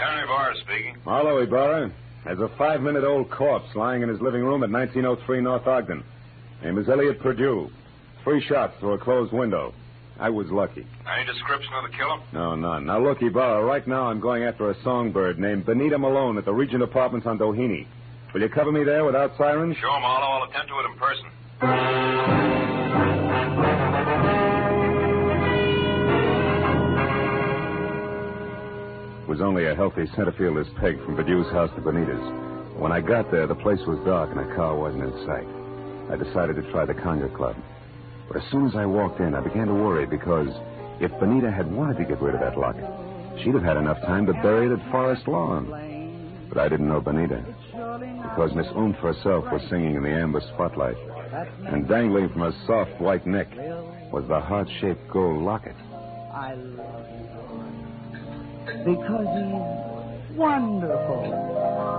Henry Barr speaking. Hello, Ibarra. There's a 5-minute-old corpse lying in his living room at 1903 North Ogden. Name is Elliot Purdue. 3 shots through a closed window. I was lucky. Any description of the killer? No, none. Now, look, Ibarra, right now I'm going after a songbird named Benita Malone at the Regent Apartments on Doheny. Will you cover me there without sirens? Sure, Marlowe. I'll attend to it in person. It was only a healthy center fielder's peg from Perdue's house to Benita's. When I got there, the place was dark and a car wasn't in sight. I decided to try the Conga Club. But as soon as I walked in, I began to worry because if Benita had wanted to get rid of that locket, she'd have had enough time to bury it at Forest Lawn. But I didn't know Benita, because Miss Oomph herself was singing in the amber spotlight, and dangling from her soft white neck was the heart-shaped gold locket. I love you because he's wonderful.